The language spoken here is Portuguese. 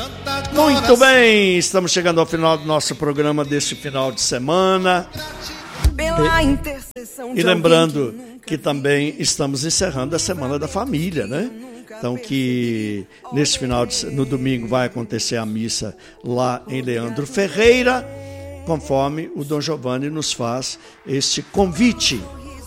Muito bem, estamos chegando ao final do nosso programa deste final de semana. E lembrando que também estamos encerrando a Semana da Família, né? Então que neste no domingo vai acontecer a missa lá em Leandro Ferreira, conforme o Dom Giovanni nos faz este convite